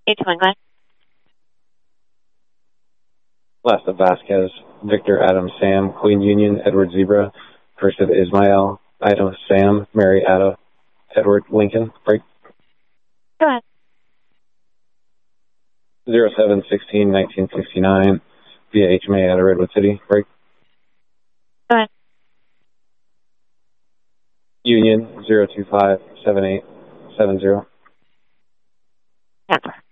821, go ahead. Last of Vasquez, Victor, Adam, Sam, Queen Union, Edward Zebra, first of Ismael, Ida, Sam, Mary, Ada, Edward, Lincoln, break. Go ahead. 07-16-1969, via HMA out of Redwood City, break. Go ahead. Union 025-7870. Answer.